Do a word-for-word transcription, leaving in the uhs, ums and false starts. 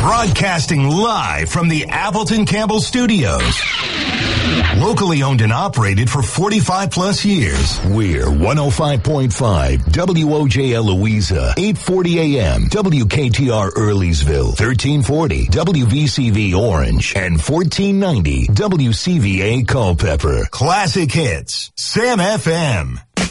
Broadcasting live from the Appleton Campbell Studios. Locally owned and operated for forty-five plus years. We're one oh five point five W O J L Louisa, eight forty A M, W K T R Earleysville, thirteen forty W V C V Orange, and fourteen ninety W C V A Culpeper. Classic hits, Sam F M.